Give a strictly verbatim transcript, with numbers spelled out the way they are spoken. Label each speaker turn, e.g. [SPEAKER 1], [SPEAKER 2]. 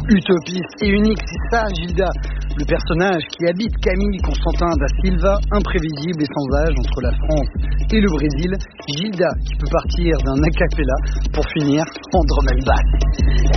[SPEAKER 1] Utopiste et unique, c'est ça Gilda, le personnage qui habite Camille Constantin da Silva, imprévisible et sans âge entre la France et le Brésil. Gilda qui peut partir d'un a cappella pour finir en drum and bass.